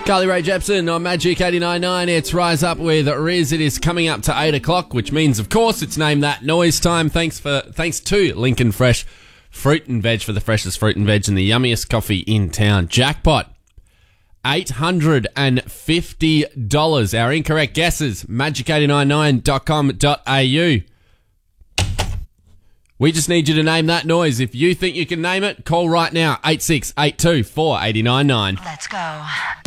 Carly Rae Jepsen on Magic 89.9. It's Rise Up with Riz. It is coming up to 8 o'clock, which means, of course, it's Name That Noise time. Thanks to Lincoln Fresh Fruit and Veg for the freshest fruit and veg and the yummiest coffee in town. Jackpot, $850. Our incorrect guesses, magic899.com.au. We just need you to name that noise. If you think you can name it, call right now, 8682 489 9. Let's go.